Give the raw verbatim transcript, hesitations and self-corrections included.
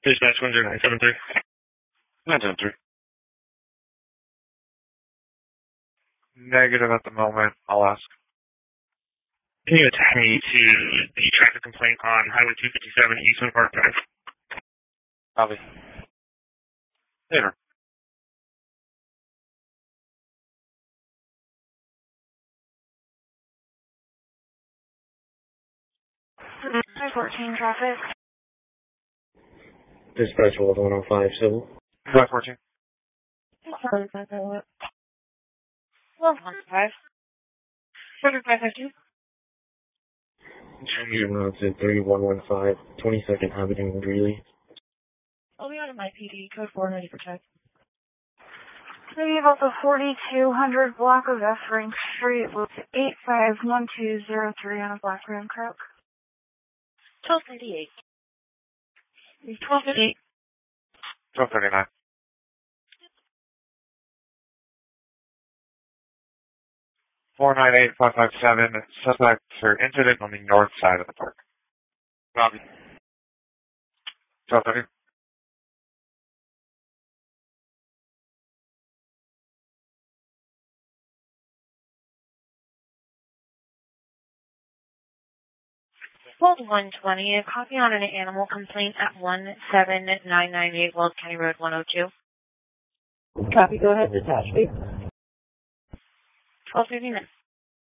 Dispatch one zero nine seven three. nine seven three. Negative at the moment. I'll ask. Can you attach me to the traffic complaint on Highway two fifty-seven, Eastman Park Drive? Copy. Later. nine fourteen traffic. Dispatch one oh five civil. five fourteen. Well, one five. Order five fifty. You're not at three one one five, twenty-second Avenue in Greeley. I'll be out of my P D, code four, ready for check. Maybe about the forty-two hundred block of F Ring Street with eight five one two zero three on a black rim croak. twelve thirty-eight. twelve thirty-eight. twelve thirty-nine. four nine eight five five seven. Suspect for incident on the north side of the park. Copy. twelve thirty. Hold one twenty. A copy on an animal complaint at one seven nine nine eight Wells County Road one oh two. Copy. Go ahead. Detach, please. twelve thirty-nine.